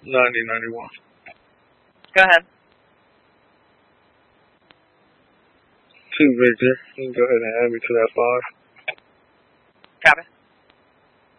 9091. Go ahead. 2 Victor. You can go ahead and add me to that 5. Copy.